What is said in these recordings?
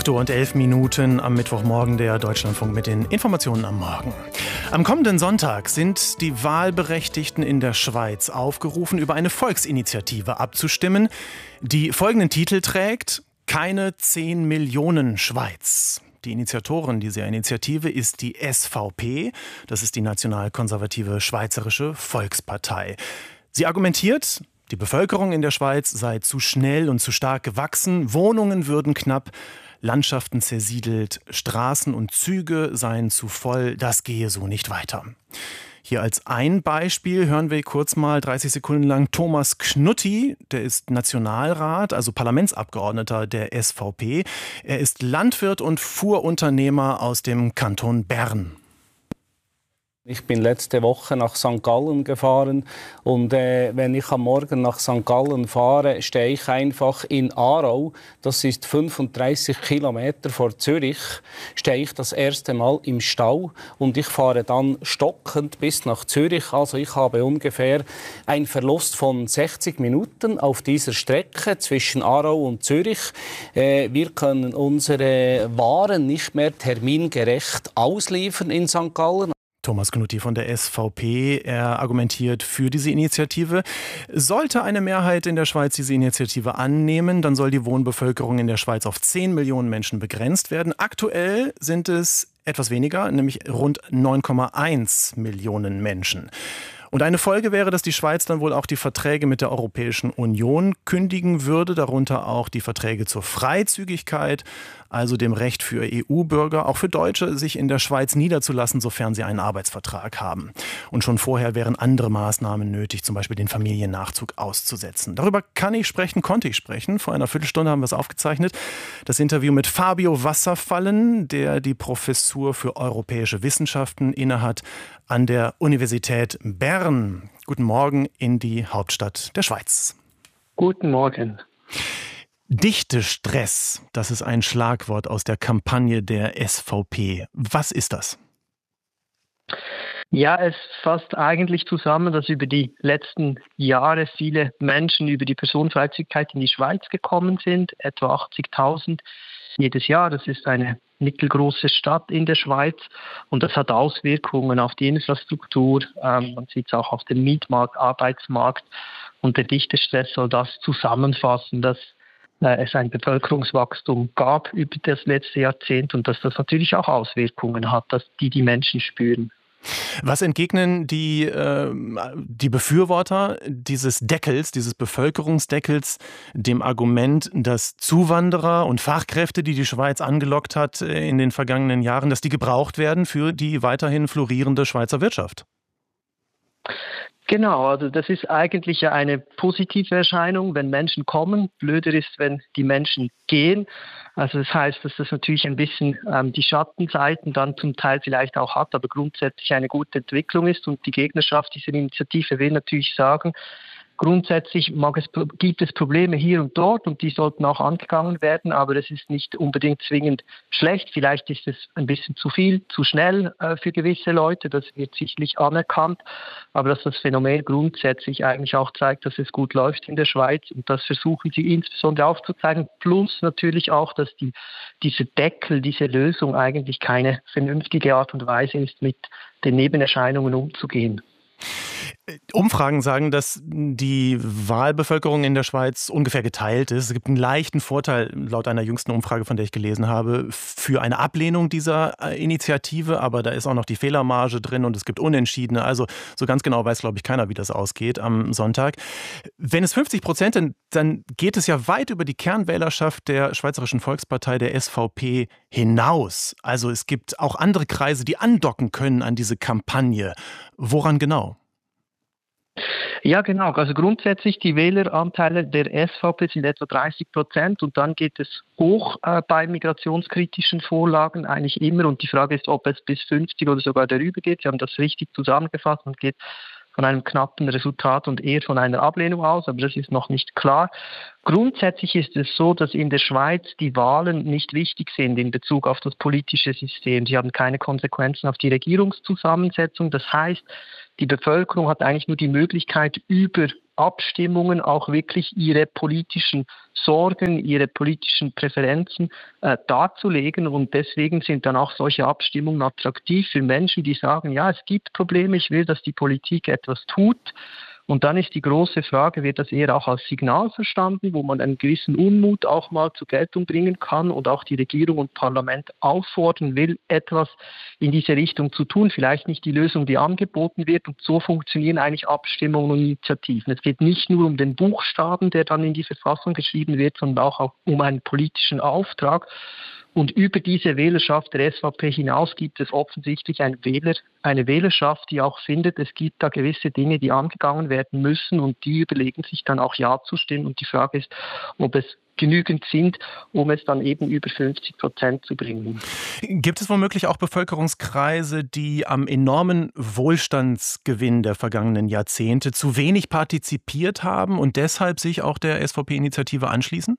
8:11 Uhr am Mittwochmorgen, der Deutschlandfunk mit den Informationen am Morgen. Am kommenden Sonntag sind die Wahlberechtigten in der Schweiz aufgerufen, über eine Volksinitiative abzustimmen, die folgenden Titel trägt: Keine 10 Millionen Schweiz. Die Initiatorin dieser Initiative ist die SVP, das ist die nationalkonservative Schweizerische Volkspartei. Sie argumentiert, die Bevölkerung in der Schweiz sei zu schnell und zu stark gewachsen, Wohnungen würden knapp, Landschaften zersiedelt, Straßen und Züge seien zu voll, das gehe so nicht weiter. Hier als ein Beispiel hören wir kurz mal 30 Sekunden lang Thomas Knutti, der ist Nationalrat, also Parlamentsabgeordneter der SVP. Er ist Landwirt und Fuhrunternehmer aus dem Kanton Bern. Ich bin letzte Woche nach St. Gallen gefahren und wenn ich am Morgen nach St. Gallen fahre, stehe ich einfach in Aarau, das ist 35 Kilometer vor Zürich, stehe ich das erste Mal im Stau und ich fahre dann stockend bis nach Zürich. Also ich habe ungefähr einen Verlust von 60 Minuten auf dieser Strecke zwischen Aarau und Zürich. Wir können unsere Waren nicht mehr termingerecht ausliefern in St. Gallen. Thomas Knutti von der SVP, er argumentiert für diese Initiative. Sollte eine Mehrheit in der Schweiz diese Initiative annehmen, dann soll die Wohnbevölkerung in der Schweiz auf 10 Millionen Menschen begrenzt werden. Aktuell sind es etwas weniger, nämlich rund 9,1 Millionen Menschen. Und eine Folge wäre, dass die Schweiz dann wohl auch die Verträge mit der Europäischen Union kündigen würde, darunter auch die Verträge zur Freizügigkeit, also dem Recht für EU-Bürger, auch für Deutsche, sich in der Schweiz niederzulassen, sofern sie einen Arbeitsvertrag haben. Und schon vorher wären andere Maßnahmen nötig, zum Beispiel den Familiennachzug auszusetzen. Darüber konnte ich sprechen. Vor einer Viertelstunde haben wir es aufgezeichnet. Das Interview mit Fabio Wasserfallen, der die Professur für europäische Wissenschaften innehat an der Universität Bern. Guten Morgen in die Hauptstadt der Schweiz. Guten Morgen. Dichtestress, das ist ein Schlagwort aus der Kampagne der SVP. Was ist das? Ja, es fasst eigentlich zusammen, dass über die letzten Jahre viele Menschen über die Personenfreizügigkeit in die Schweiz gekommen sind, etwa 80.000 jedes Jahr. Das ist eine mittelgroße Stadt in der Schweiz und das hat Auswirkungen auf die Infrastruktur. Man sieht es auch auf dem Mietmarkt, Arbeitsmarkt, und der Dichtestress soll das zusammenfassen, dass es ein Bevölkerungswachstum gab über das letzte Jahrzehnt und dass das natürlich auch Auswirkungen hat, dass die Menschen spüren. Was entgegnen die Befürworter dieses Deckels, dieses Bevölkerungsdeckels, dem Argument, dass Zuwanderer und Fachkräfte, die die Schweiz angelockt hat in den vergangenen Jahren, dass die gebraucht werden für die weiterhin florierende Schweizer Wirtschaft? Genau, also das ist eigentlich ja eine positive Erscheinung, wenn Menschen kommen. Blöder ist, wenn die Menschen gehen. Also das heißt, dass das natürlich ein bisschen die Schattenseiten dann zum Teil vielleicht auch hat, aber grundsätzlich eine gute Entwicklung ist. Und die Gegnerschaft dieser Initiative will natürlich sagen, grundsätzlich gibt es Probleme hier und dort und die sollten auch angegangen werden, aber es ist nicht unbedingt zwingend schlecht. Vielleicht ist es ein bisschen zu viel, zu schnell für gewisse Leute, das wird sicherlich anerkannt, aber dass das Phänomen grundsätzlich eigentlich auch zeigt, dass es gut läuft in der Schweiz und das versuchen sie insbesondere aufzuzeigen, plus natürlich auch, dass dieser Deckel, diese Lösung eigentlich keine vernünftige Art und Weise ist, mit den Nebenerscheinungen umzugehen. Umfragen sagen, dass die Wahlbevölkerung in der Schweiz ungefähr geteilt ist. Es gibt einen leichten Vorteil, laut einer jüngsten Umfrage, von der ich gelesen habe, für eine Ablehnung dieser Initiative. Aber da ist auch noch die Fehlermarge drin und es gibt Unentschiedene. Also so ganz genau weiß, glaube ich, keiner, wie das ausgeht am Sonntag. Wenn es 50% sind, dann geht es ja weit über die Kernwählerschaft der Schweizerischen Volkspartei, der SVP, hinaus. Also es gibt auch andere Kreise, die andocken können an diese Kampagne. Woran genau? Ja, genau. Also grundsätzlich die Wähleranteile der SVP sind etwa 30% und dann geht es hoch bei migrationskritischen Vorlagen eigentlich immer. Und die Frage ist, ob es bis 50 oder sogar darüber geht. Sie haben das richtig zusammengefasst und geht von einem knappen Resultat und eher von einer Ablehnung aus, aber das ist noch nicht klar. Grundsätzlich ist es so, dass in der Schweiz die Wahlen nicht wichtig sind in Bezug auf das politische System. Sie haben keine Konsequenzen auf die Regierungszusammensetzung. Das heißt, die Bevölkerung hat eigentlich nur die Möglichkeit, über Abstimmungen auch wirklich ihre politischen Sorgen, ihre politischen Präferenzen darzulegen. Und deswegen sind dann auch solche Abstimmungen attraktiv für Menschen, die sagen, ja, es gibt Probleme, ich will, dass die Politik etwas tut. Und dann ist die große Frage, wird das eher auch als Signal verstanden, wo man einen gewissen Unmut auch mal zur Geltung bringen kann und auch die Regierung und Parlament auffordern will, etwas in diese Richtung zu tun. Vielleicht nicht die Lösung, die angeboten wird. Und so funktionieren eigentlich Abstimmungen und Initiativen. Es geht nicht nur um den Buchstaben, der dann in die Verfassung geschrieben wird, sondern auch um einen politischen Auftrag. Und über diese Wählerschaft der SVP hinaus gibt es offensichtlich eine Wählerschaft, die auch findet, es gibt da gewisse Dinge, die angegangen werden müssen und die überlegen sich dann auch Ja zu stimmen. Und die Frage ist, ob es genügend sind, um es dann eben über 50% zu bringen. Gibt es womöglich auch Bevölkerungskreise, die am enormen Wohlstandsgewinn der vergangenen Jahrzehnte zu wenig partizipiert haben und deshalb sich auch der SVP-Initiative anschließen?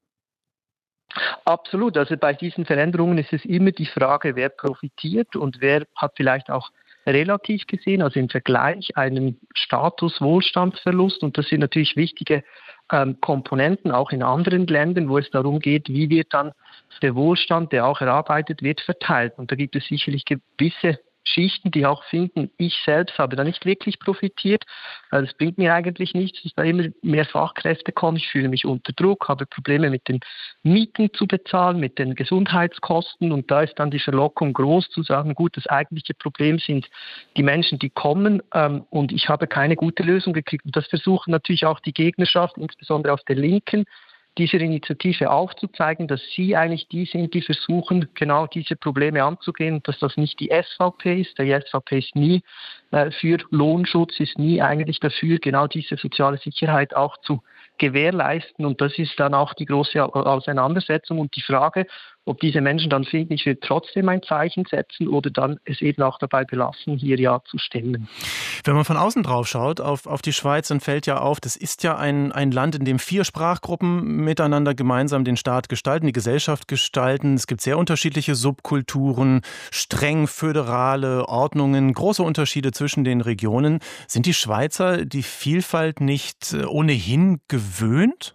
Absolut. Also bei diesen Veränderungen ist es immer die Frage, wer profitiert und wer hat vielleicht auch relativ gesehen, also im Vergleich, einen Status-Wohlstandsverlust. Und das sind natürlich wichtige Komponenten auch in anderen Ländern, wo es darum geht, wie wird dann der Wohlstand, der auch erarbeitet wird, verteilt. Und da gibt es sicherlich gewisse Schichten, die auch finden, ich selbst habe da nicht wirklich profitiert. Das bringt mir eigentlich nichts, dass da immer mehr Fachkräfte kommen. Ich fühle mich unter Druck, habe Probleme mit den Mieten zu bezahlen, mit den Gesundheitskosten. Und da ist dann die Verlockung groß zu sagen, gut, das eigentliche Problem sind die Menschen, die kommen und ich habe keine gute Lösung gekriegt. Und das versuchen natürlich auch die Gegnerschaft, insbesondere auf der Linken, dieser Initiative aufzuzeigen, dass sie eigentlich die sind, die versuchen, genau diese Probleme anzugehen, dass das nicht die SVP ist. Die SVP ist nie für Lohnschutz, ist nie eigentlich dafür, genau diese soziale Sicherheit auch zu gewährleisten. Und das ist dann auch die große Auseinandersetzung und die Frage, ob diese Menschen dann finden, ich will trotzdem ein Zeichen setzen oder dann es eben auch dabei belassen, hier Ja zu stimmen. Wenn man von außen drauf schaut, auf die Schweiz, dann fällt ja auf, das ist ja ein Land, in dem 4 Sprachgruppen miteinander gemeinsam den Staat gestalten, die Gesellschaft gestalten. Es gibt sehr unterschiedliche Subkulturen, streng föderale Ordnungen, große Unterschiede zwischen den Regionen. Sind die Schweizer die Vielfalt nicht ohnehin gewöhnt?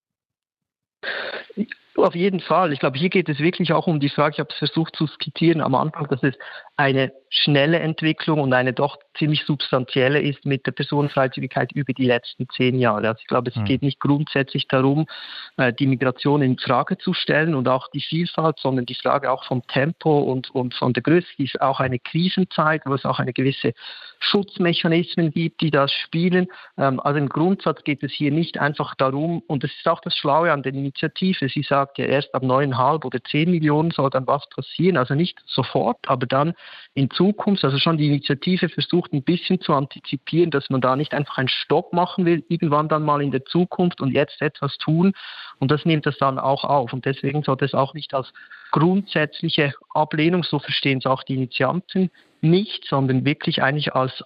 Auf jeden Fall. Ich glaube, hier geht es wirklich auch um die Frage, ich habe es versucht zu skizzieren am Anfang, dass es eine schnelle Entwicklung und eine doch ziemlich substanzielle ist mit der Personenfreizügigkeit über die letzten 10 Jahre. Also ich glaube, es geht nicht grundsätzlich darum, die Migration in Frage zu stellen und auch die Vielfalt, sondern die Frage auch vom Tempo und von der Größe. Es ist auch eine Krisenzeit, wo es auch eine gewisse Schutzmechanismen gibt, die das spielen. Also im Grundsatz geht es hier nicht einfach darum, und das ist auch das Schlaue an der Initiative, sie sagt ja erst ab 9,5 oder 10 Millionen soll dann was passieren, also nicht sofort, aber dann in Zukunft, also schon die Initiative versucht ein bisschen zu antizipieren, dass man da nicht einfach einen Stopp machen will, irgendwann dann mal in der Zukunft und jetzt etwas tun und das nimmt das dann auch auf und deswegen sollte es auch nicht als grundsätzliche Ablehnung, so verstehen es auch die Initianten nicht, sondern wirklich eigentlich als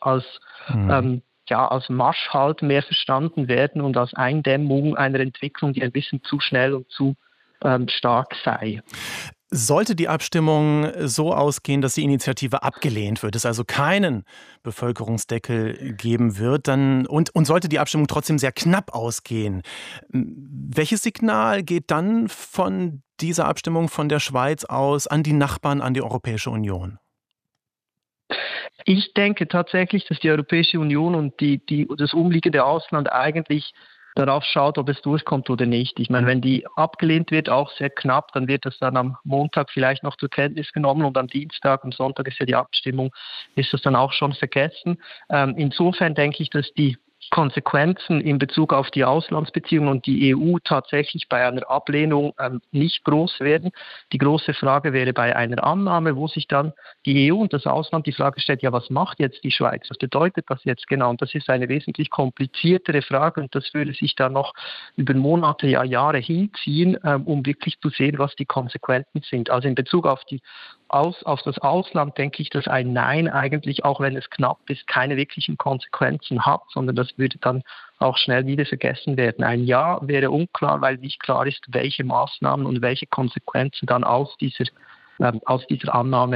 Marschhalt mehr verstanden werden und als Eindämmung einer Entwicklung, die ein bisschen zu schnell und zu stark sei. Sollte die Abstimmung so ausgehen, dass die Initiative abgelehnt wird, es also keinen Bevölkerungsdeckel geben wird, dann und sollte die Abstimmung trotzdem sehr knapp ausgehen, welches Signal geht dann von dieser Abstimmung von der Schweiz aus an die Nachbarn, an die Europäische Union? Ich denke tatsächlich, dass die Europäische Union und das umliegende Ausland eigentlich darauf schaut, ob es durchkommt oder nicht. Ich meine, wenn die abgelehnt wird, auch sehr knapp, dann wird das dann am Montag vielleicht noch zur Kenntnis genommen und am Dienstag, am Sonntag ist ja die Abstimmung, ist das dann auch schon vergessen. Insofern denke ich, dass die Konsequenzen in Bezug auf die Auslandsbeziehungen und die EU tatsächlich bei einer Ablehnung nicht groß werden. Die große Frage wäre bei einer Annahme, wo sich dann die EU und das Ausland die Frage stellt, ja, was macht jetzt die Schweiz? Was bedeutet das jetzt genau? Und das ist eine wesentlich kompliziertere Frage und das würde sich dann noch über Monate, ja Jahre hinziehen, um wirklich zu sehen, was die Konsequenzen sind. Also in Bezug auf das Ausland denke ich, dass ein Nein eigentlich, auch wenn es knapp ist, keine wirklichen Konsequenzen hat, sondern das würde dann auch schnell wieder vergessen werden. Ein Ja wäre unklar, weil nicht klar ist, welche Maßnahmen und welche Konsequenzen dann aus dieser Annahme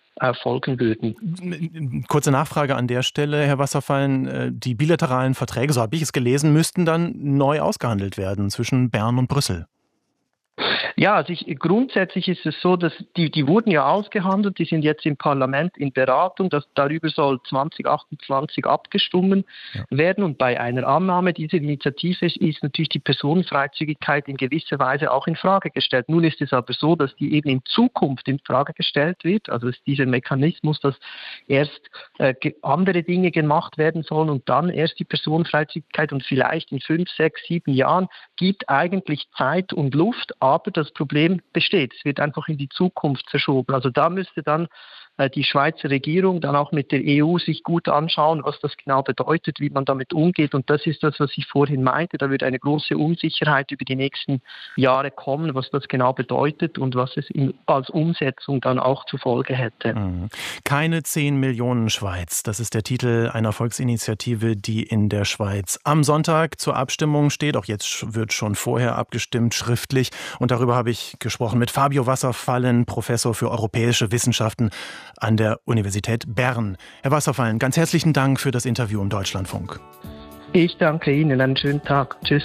folgen würden. Kurze Nachfrage an der Stelle, Herr Wasserfallen. Die bilateralen Verträge, so habe ich es gelesen, müssten dann neu ausgehandelt werden zwischen Bern und Brüssel. Ja, also grundsätzlich ist es so, dass die wurden ja ausgehandelt, die sind jetzt im Parlament in Beratung, darüber soll 2028 abgestimmt werden und bei einer Annahme dieser Initiative ist natürlich die Personenfreizügigkeit in gewisser Weise auch in Frage gestellt. Nun ist es aber so, dass die eben in Zukunft in Frage gestellt wird, also ist dieser Mechanismus, dass erst andere Dinge gemacht werden sollen und dann erst die Personenfreizügigkeit und vielleicht in 5, 6, 7 Jahren gibt eigentlich Zeit und Luft, aber das Problem besteht. Es wird einfach in die Zukunft verschoben. Also da müsste dann die Schweizer Regierung dann auch mit der EU sich gut anschauen, was das genau bedeutet, wie man damit umgeht. Und das ist das, was ich vorhin meinte. Da wird eine große Unsicherheit über die nächsten Jahre kommen, was das genau bedeutet und was es als Umsetzung dann auch zur Folge hätte. Keine 10 Millionen Schweiz. Das ist der Titel einer Volksinitiative, die in der Schweiz am Sonntag zur Abstimmung steht. Auch jetzt wird schon vorher abgestimmt, schriftlich. Und darüber habe ich gesprochen mit Fabio Wasserfallen, Professor für europäische Wissenschaften an der Universität Bern. Herr Wasserfallen, ganz herzlichen Dank für das Interview im Deutschlandfunk. Ich danke Ihnen. Einen schönen Tag. Tschüss.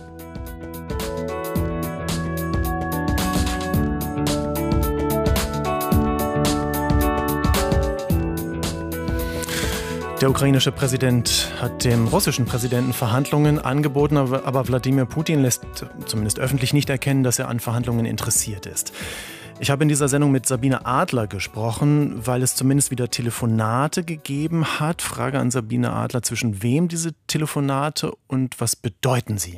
Der ukrainische Präsident hat dem russischen Präsidenten Verhandlungen angeboten, aber Wladimir Putin lässt zumindest öffentlich nicht erkennen, dass er an Verhandlungen interessiert ist. Ich habe in dieser Sendung mit Sabine Adler gesprochen, weil es zumindest wieder Telefonate gegeben hat. Frage an Sabine Adler, zwischen wem diese Telefonate und was bedeuten sie?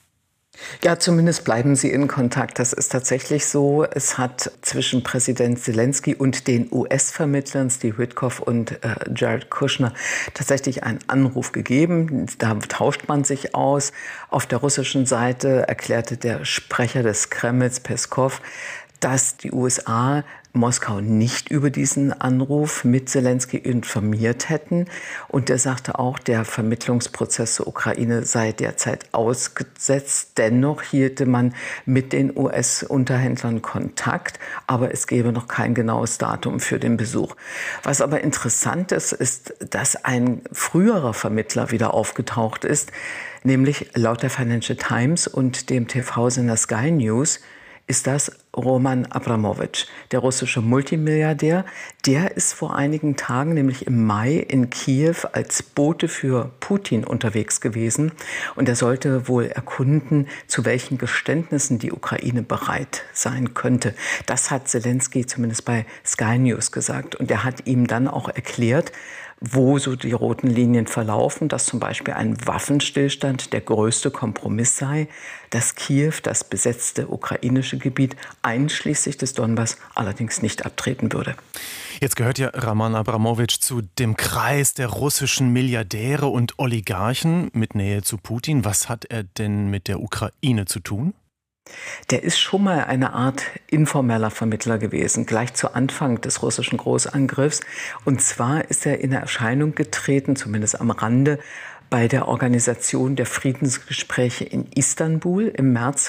Ja, zumindest bleiben sie in Kontakt. Das ist tatsächlich so. Es hat zwischen Präsident Zelensky und den US-Vermittlern Steve Witkoff und Jared Kushner tatsächlich einen Anruf gegeben. Da tauscht man sich aus. Auf der russischen Seite erklärte der Sprecher des Kremls, Peskov, dass die USA Moskau nicht über diesen Anruf mit Zelensky informiert hätten. Und er sagte auch, der Vermittlungsprozess zur Ukraine sei derzeit ausgesetzt. Dennoch hielte man mit den US-Unterhändlern Kontakt, aber es gäbe noch kein genaues Datum für den Besuch. Was aber interessant ist, ist, dass ein früherer Vermittler wieder aufgetaucht ist, nämlich laut der Financial Times und dem TV-Sender Sky News ist das Roman Abramowitsch, der russische Multimilliardär. Der ist vor einigen Tagen, nämlich im Mai, in Kiew als Bote für Putin unterwegs gewesen. Und er sollte wohl erkunden, zu welchen Geständnissen die Ukraine bereit sein könnte. Das hat Zelensky zumindest bei Sky News gesagt. Und er hat ihm dann auch erklärt, wo so die roten Linien verlaufen, dass zum Beispiel ein Waffenstillstand der größte Kompromiss sei, dass Kiew, das besetzte ukrainische Gebiet, einschließlich des Donbass, allerdings nicht abtreten würde. Jetzt gehört ja Roman Abramowitsch zu dem Kreis der russischen Milliardäre und Oligarchen mit Nähe zu Putin. Was hat er denn mit der Ukraine zu tun? Der ist schon mal eine Art informeller Vermittler gewesen, gleich zu Anfang des russischen Großangriffs. Und zwar ist er in Erscheinung getreten, zumindest am Rande, bei der Organisation der Friedensgespräche in Istanbul im März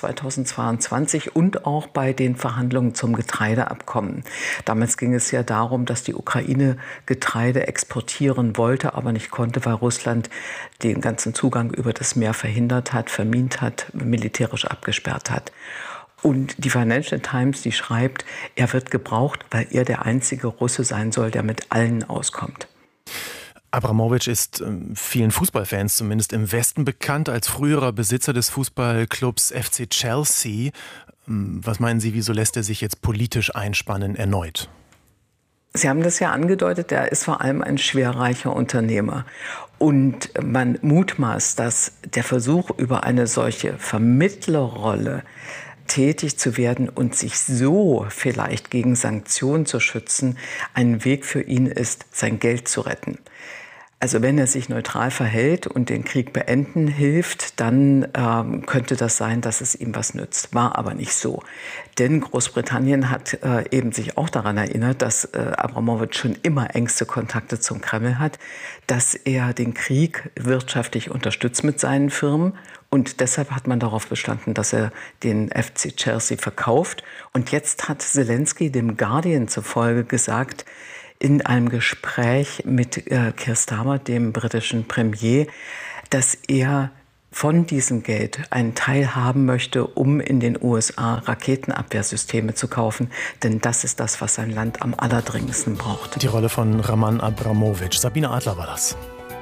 2022 und auch bei den Verhandlungen zum Getreideabkommen. Damals ging es ja darum, dass die Ukraine Getreide exportieren wollte, aber nicht konnte, weil Russland den ganzen Zugang über das Meer verhindert hat, vermint hat, militärisch abgesperrt hat. Und die Financial Times, die schreibt, er wird gebraucht, weil er der einzige Russe sein soll, der mit allen auskommt. Abramowitsch ist vielen Fußballfans zumindest im Westen bekannt als früherer Besitzer des Fußballclubs FC Chelsea. Was meinen Sie, wieso lässt er sich jetzt politisch einspannen erneut? Sie haben das ja angedeutet, er ist vor allem ein schwerreicher Unternehmer. Und man mutmaßt, dass der Versuch, über eine solche Vermittlerrolle tätig zu werden und sich so vielleicht gegen Sanktionen zu schützen, ein Weg für ihn ist, sein Geld zu retten. Also wenn er sich neutral verhält und den Krieg beenden hilft, dann könnte das sein, dass es ihm was nützt. War aber nicht so. Denn Großbritannien hat eben sich auch daran erinnert, dass Abramowitsch schon immer engste Kontakte zum Kreml hat, dass er den Krieg wirtschaftlich unterstützt mit seinen Firmen. Und deshalb hat man darauf bestanden, dass er den FC Chelsea verkauft. Und jetzt hat Zelensky dem Guardian zufolge gesagt, in einem Gespräch mit Keir Starmer, dem britischen Premier, dass er von diesem Geld einen Teil haben möchte, um in den USA Raketenabwehrsysteme zu kaufen. Denn das ist das, was sein Land am allerdringendsten braucht. Die Rolle von Roman Abramovich. Sabine Adler war das.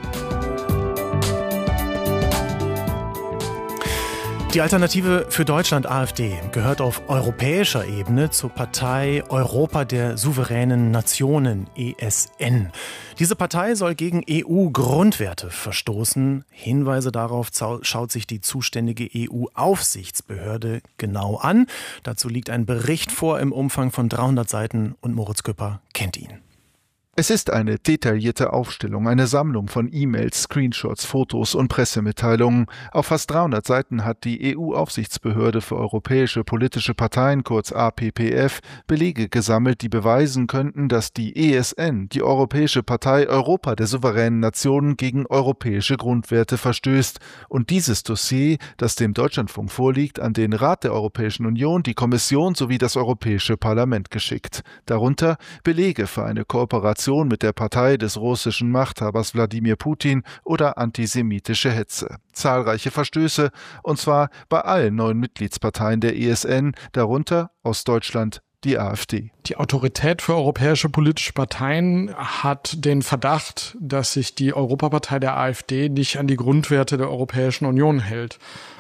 Die Alternative für Deutschland, AfD, gehört auf europäischer Ebene zur Partei Europa der souveränen Nationen, ESN. Diese Partei soll gegen EU-Grundwerte verstoßen. Hinweise darauf schaut sich die zuständige EU-Aufsichtsbehörde genau an. Dazu liegt ein Bericht vor im Umfang von 300 Seiten und Moritz Küpper kennt ihn. Es ist eine detaillierte Aufstellung, eine Sammlung von E-Mails, Screenshots, Fotos und Pressemitteilungen. Auf fast 300 Seiten hat die EU-Aufsichtsbehörde für europäische politische Parteien, kurz APPF, Belege gesammelt, die beweisen könnten, dass die ESN, die Europäische Partei Europa der souveränen Nationen, gegen europäische Grundwerte verstößt. Und dieses Dossier, das dem Deutschlandfunk vorliegt, an den Rat der Europäischen Union, die Kommission sowie das Europäische Parlament geschickt. Darunter Belege für eine Kooperation mit der Partei des russischen Machthabers Wladimir Putin oder antisemitische Hetze. Zahlreiche Verstöße, und zwar bei allen 9 Mitgliedsparteien der ESN, darunter aus Deutschland die AfD. Die Autorität für europäische politische Parteien hat den Verdacht, dass sich die Europapartei der AfD nicht an die Grundwerte der Europäischen Union hält.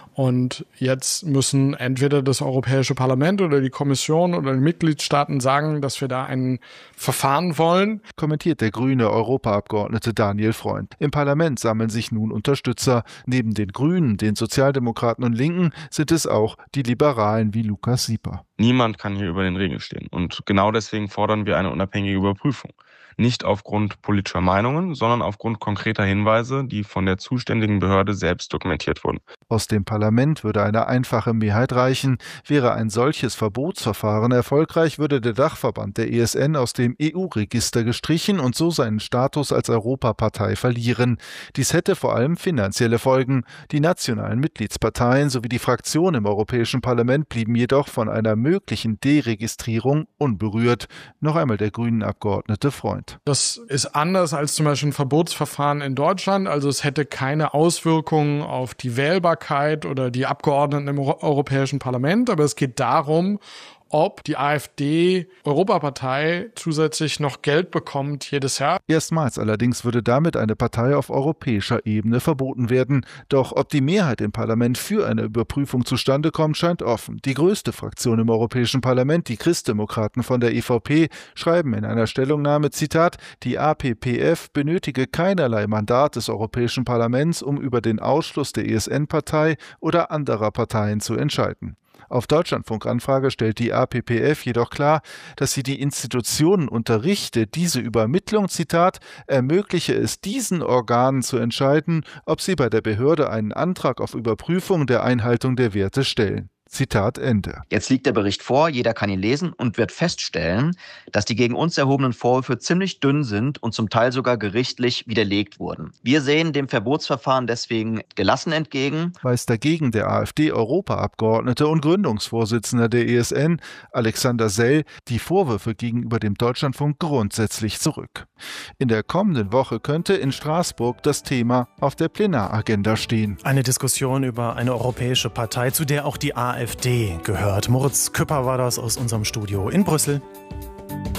Und jetzt müssen entweder das Europäische Parlament oder die Kommission oder die Mitgliedstaaten sagen, dass wir da ein Verfahren wollen. Kommentiert der grüne Europaabgeordnete Daniel Freund. Im Parlament sammeln sich nun Unterstützer. Neben den Grünen, den Sozialdemokraten und Linken sind es auch die Liberalen wie Lukas Sieper. Niemand kann hier über den Regeln stehen. Und genau deswegen fordern wir eine unabhängige Überprüfung. Nicht aufgrund politischer Meinungen, sondern aufgrund konkreter Hinweise, die von der zuständigen Behörde selbst dokumentiert wurden. Aus dem Parlament würde eine einfache Mehrheit reichen. Wäre ein solches Verbotsverfahren erfolgreich, würde der Dachverband der ESN aus dem EU-Register gestrichen und so seinen Status als Europapartei verlieren. Dies hätte vor allem finanzielle Folgen. Die nationalen Mitgliedsparteien sowie die Fraktionen im Europäischen Parlament blieben jedoch von einer möglichen Deregistrierung unberührt. Noch einmal der grünen Abgeordnete Freund. Das ist anders als zum Beispiel ein Verbotsverfahren in Deutschland. Also es hätte keine Auswirkungen auf die Wählbarkeit oder die Abgeordneten im Europäischen Parlament. Aber es geht darum, ob die AfD-Europapartei zusätzlich noch Geld bekommt jedes Jahr. Erstmals allerdings würde damit eine Partei auf europäischer Ebene verboten werden. Doch ob die Mehrheit im Parlament für eine Überprüfung zustande kommt, scheint offen. Die größte Fraktion im Europäischen Parlament, die Christdemokraten von der EVP, schreiben in einer Stellungnahme, Zitat, die APPF benötige keinerlei Mandat des Europäischen Parlaments, um über den Ausschluss der ESN-Partei oder anderer Parteien zu entscheiden. Auf Deutschlandfunk-Anfrage stellt die APPF jedoch klar, dass sie die Institutionen unterrichte, diese Übermittlung, Zitat, ermögliche es diesen Organen zu entscheiden, ob sie bei der Behörde einen Antrag auf Überprüfung der Einhaltung der Werte stellen. Zitat Ende. Jetzt liegt der Bericht vor, jeder kann ihn lesen und wird feststellen, dass die gegen uns erhobenen Vorwürfe ziemlich dünn sind und zum Teil sogar gerichtlich widerlegt wurden. Wir sehen dem Verbotsverfahren deswegen gelassen entgegen. Weist dagegen der AfD-Europaabgeordnete und Gründungsvorsitzender der ESN, Alexander Sell, die Vorwürfe gegenüber dem Deutschlandfunk grundsätzlich zurück. In der kommenden Woche könnte in Straßburg das Thema auf der Plenaragenda stehen. Eine Diskussion über eine europäische Partei, zu der auch die AfD gehört. Moritz Küpper war das aus unserem Studio in Brüssel.